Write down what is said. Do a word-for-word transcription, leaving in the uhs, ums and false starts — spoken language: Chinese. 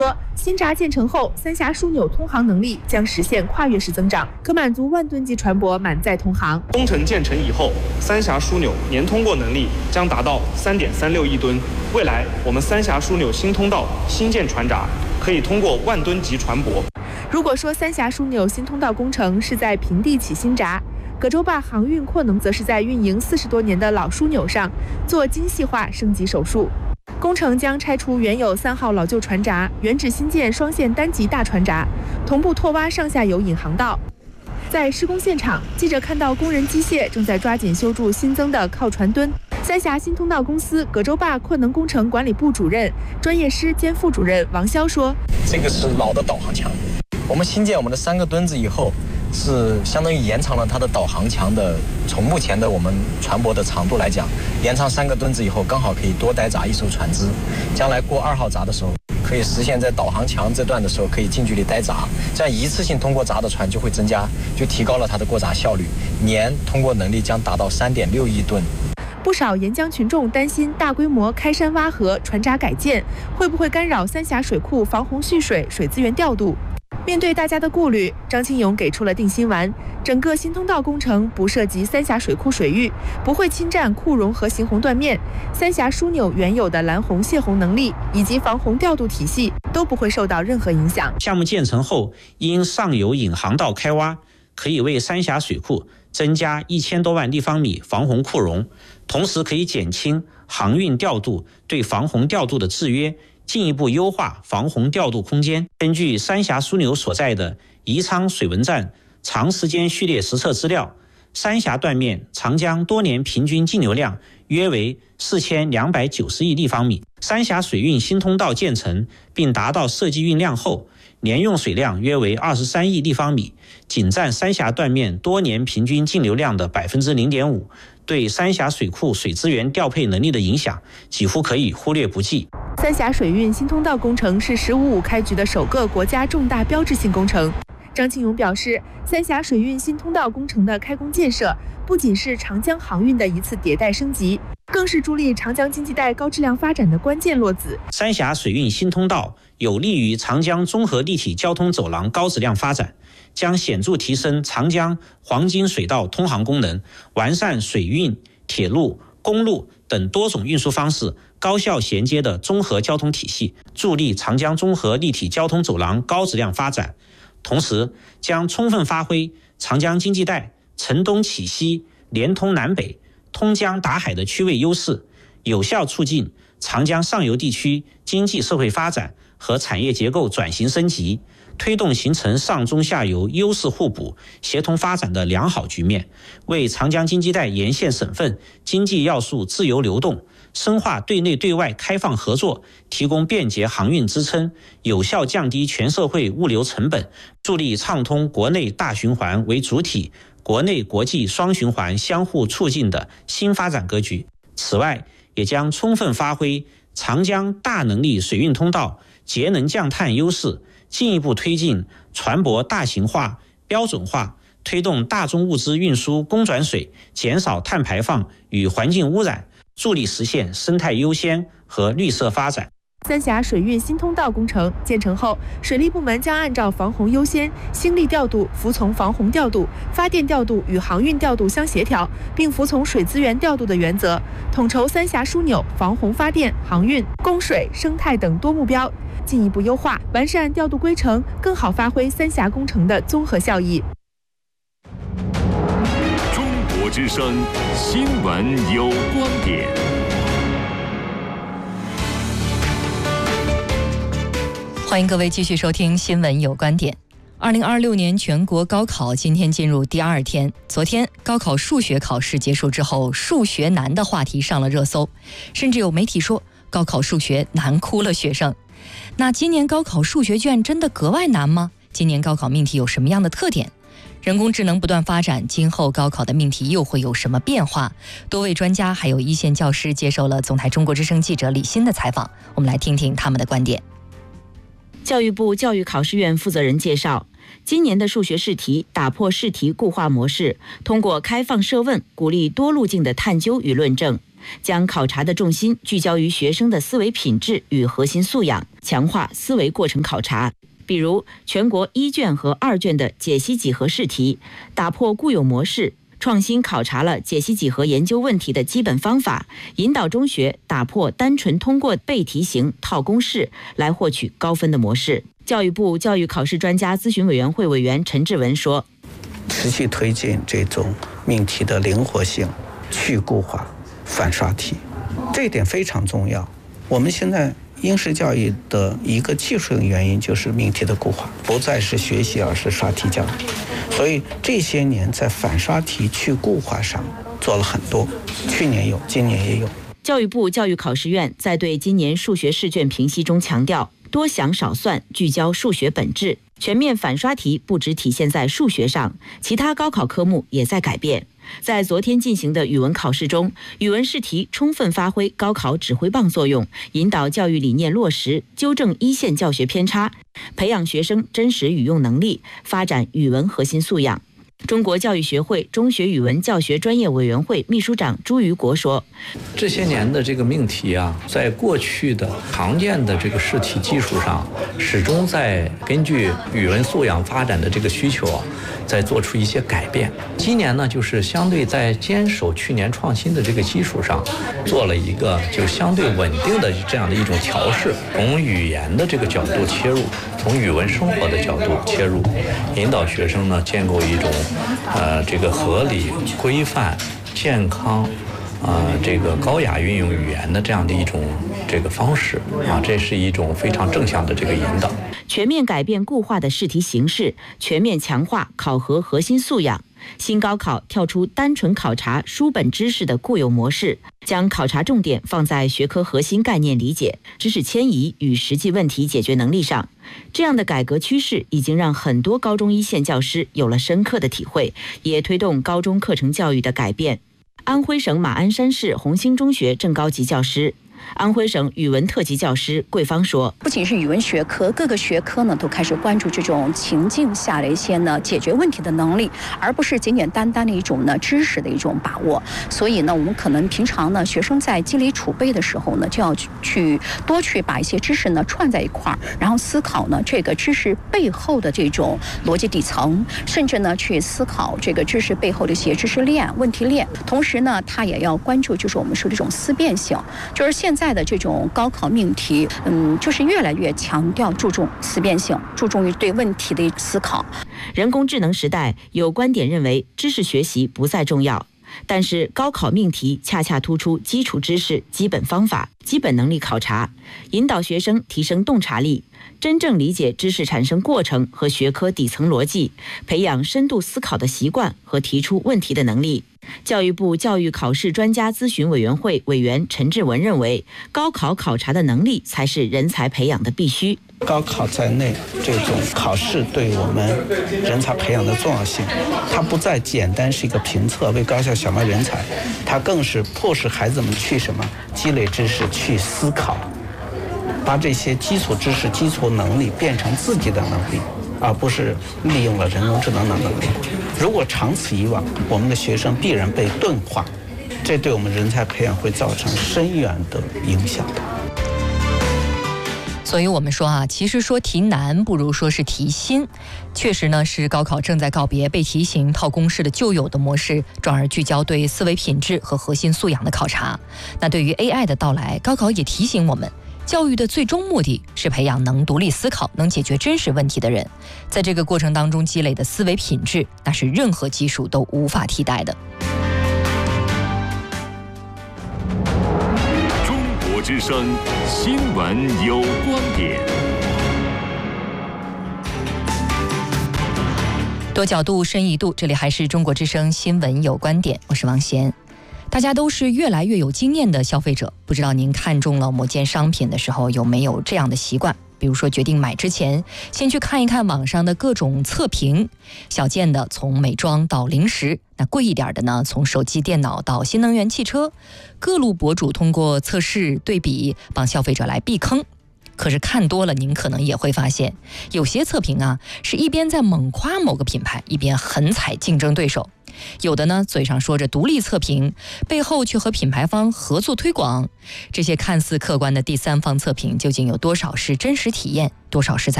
新闸建成后，三峡枢纽通航能力将实现跨越式增长，可满足万吨级船舶满载通航。 工程建成以后，三峡枢纽年通过能力将达到 三点三六亿吨。未来，我们三峡枢纽新通道新建船闸可以通过万吨级船舶。 如果说三峡枢纽新通道工程是在平地起新闸，葛洲坝航运扩能则是在运营四十多年的老枢纽上做精细化升级手术。工程将拆除原有三号老旧船闸，原址新建双线单级大船闸，同步拓挖上下游引航道。在施工现场，记者看到工人机械正在抓紧修筑新增的靠船墩。三峡新通道公司葛洲坝扩能工程管理部主任、专业师兼副主任王潇说：“ 这个是老的导航墙，我们新建我们的三个墩子以后，是相当于延长了它的导航墙的，从目前的我们船舶的长度来讲，延长三个墩子以后，刚好可以多待闸一艘船只。将来过二号闸的时候，可以实现在导航墙这段的时候可以近距离待闸，这样一次性通过闸的船就会增加，就提高了它的过闸效率，年通过能力将达到 三点六亿吨。” 不少沿江群众担心大规模开山挖河、船闸改建会不会干扰三峡水库防洪蓄水、水资源调度。面对大家的顾虑，张庆勇给出了定心丸：整个新通道工程不涉及三峡水库水域，不会侵占库容和行洪断面，三峡枢纽原有的拦洪泄洪能力以及防洪调度体系都不会受到任何影响。 项目建成后，因上游引航道开挖，可以为三峡水库增加一千多万立方米防洪库容，同时可以减轻航运调度对防洪调度的制约，进一步优化防洪调度空间。根据三峡枢纽所在的宜昌水文站长时间序列实测资料，三峡断面长江多年平均净流量约为四千两百九十亿立方米。三峡水运新通道建成并达到设计运量后，年用水量约为二十三亿立方米，仅占三峡断面多年平均净流量的 百分之零点五， 对三峡水库水资源调配能力的影响几乎可以忽略不计。 三峡水运新通道工程是“十五五”开局的首个国家重大标志性工程。张庆勇表示，三峡水运新通道工程的开工建设不仅是长江航运的一次迭代升级，更是助力长江经济带高质量发展的关键落子。 三峡水运新通道有利于长江综合立体交通走廊高质量发展，将显著提升长江黄金水道通航功能，完善水运、铁路、公路等多种运输方式高效衔接的综合交通体系，助力长江综合立体交通走廊高质量发展。同时，将充分发挥长江经济带承东启西、连通南北、通江达海的区位优势，有效促进长江上游地区经济社会发展和产业结构转型升级，推动形成上中下游优势互补、协同发展的良好局面，为长江经济带沿线省份经济要素自由流动、深化对内对外开放合作提供便捷航运支撑，有效降低全社会物流成本，助力畅通国内大循环为主体、国内国际双循环相互促进的新发展格局。此外，也将充分发挥长江大能力水运通道节能降碳优势，进一步推进船舶大型化、标准化，推动大宗物资运输公转水，减少碳排放与环境污染，助力实现生态优先和绿色发展。 三峡水运新通道工程建成后，水利部门将按照防洪优先、心力调度服从防洪调度、发电调度与航运调度相协调，并服从水资源调度的原则，统筹三峡枢纽防洪、发电、航运、供水、生态等多目标，进一步优化完善调度规程，更好发挥三峡工程的综合效益。 中国之声新闻有观点。 欢迎各位继续收听新闻有观点。二零二六年全国高考今天进入第二天，昨天高考数学考试结束之后，数学难的话题上了热搜，甚至有媒体说高考数学难哭了学生。那今年高考数学卷真的格外难吗？今年高考命题有什么样的特点？人工智能不断发展，今后高考的命题又会有什么变化？多位专家还有一线教师接受了总台中国之声记者李欣的采访，我们来听听他们的观点。 教育部教育考试院负责人介绍，今年的数学试题打破试题固化模式，通过开放设问，鼓励多路径的探究与论证。 将考察的重心聚焦于学生的思维品质与核心素养，强化思维过程考察。比如全国一卷和二卷的解析几何试题，打破固有模式，创新考察了解析几何研究问题的基本方法，引导中学打破单纯通过背题型、套公式来获取高分的模式。教育部教育考试专家咨询委员会委员陈志文说， 持续推进这种命题的灵活性、去固化、反刷题，这一点非常重要。我们现在应试教育的一个技术性原因就是命题的固化，不再是学习，而是刷题教育。所以这些年在反刷题去固化上做了很多，去年有，今年也有。 教育部教育考试院在对今年数学试卷评析中强调，多想少算，聚焦数学本质。全面反刷题不只体现在数学上，其他高考科目也在改变。在昨天进行的语文考试中，语文试题充分发挥高考指挥棒作用，引导教育理念落实，纠正一线教学偏差，培养学生真实语用能力，发展语文核心素养。中国教育学会中学语文教学专业委员会秘书长朱于国说， 这些年的这个命题啊，在过去的常见的这个试题基础上，始终在根据语文素养发展的这个需求啊，在做出一些改变。今年呢，就是相对在坚守去年创新的这个基础上，做了一个就相对稳定的这样的一种调试，从语言的这个角度切入，从语文生活的角度切入，引导学生呢建构一种呃这个合理、规范、健康呃这个高雅运用语言的这样的一种这个方式啊，这是一种非常正向的这个引导。 全面改变固化的试题形式，全面强化考核核心素养。新高考跳出单纯考察书本知识的固有模式，将考察重点放在学科核心概念理解、知识迁移与实际问题解决能力上。这样的改革趋势已经让很多高中一线教师有了深刻的体会，也推动高中课程教育的改变。安徽省马鞍山市红星中学正高级教师、安徽省语文特级教师桂芳说， 不仅是语文学科，各个学科呢都开始关注这种情境下的一些呢解决问题的能力，而不是简简单单的一种呢知识的一种把握。所以呢，我们可能平常呢学生在积累储备的时候呢，就要去多去把一些知识呢串在一块儿，然后思考呢这个知识背后的这种逻辑底层，甚至呢去思考这个知识背后的一些知识链、问题链。同时呢，他也要关注就是我们说这种思辨性，就是现在的这种高考命题，嗯，就是越来越强调注重思辨性，注重于对问题的思考。 人工智能时代，有观点认为知识学习不再重要，但是高考命题恰恰突出基础知识、基本方法、基本能力考察，引导学生提升洞察力，真正理解知识产生过程和学科底层逻辑，培养深度思考的习惯和提出问题的能力。教育部教育考试专家咨询委员会委员陈志文认为，高考考察的能力才是人才培养的必须。 高考在内，这种考试对我们人才培养的重要性，它不再简单是一个评测为高校小麦人才，它更是迫使孩子们去什么积累知识，去思考，把这些基础知识、基础能力变成自己的能力，而不是利用了人工智能的能力。如果长此以往，我们的学生必然被钝化，这对我们人才培养会造成深远的影响。 所以我们说啊，其实说题难不如说是题新。确实呢，是高考正在告别背题型、套公式的旧有的模式，转而聚焦对思维品质和核心素养的考察。那对于 A I 的到来，高考也提醒我们，教育的最终目的是培养能独立思考、能解决真实问题的人。在这个过程当中积累的思维品质，那是任何技术都无法替代的。 中国之声新闻有观点， 多角度深一度，这里还是中国之声新闻有观点，我是王贤。大家都是越来越有经验的消费者，不知道您看中了某件商品的时候有没有这样的习惯，比如说决定买之前先去看一看网上的各种测评，小件的从美妆到零食，那贵一点的呢，从手机电脑到新能源汽车，各路博主通过测试对比帮消费者来避坑。可是看多了，您可能也会发现，有些测评啊，是一边在猛夸某个品牌，一边狠踩竞争对手。 有的呢嘴上说着独立测评，背后却和品牌方合作推广。这些看似客观的第三方测评，究竟有多少是真实体验，多少是在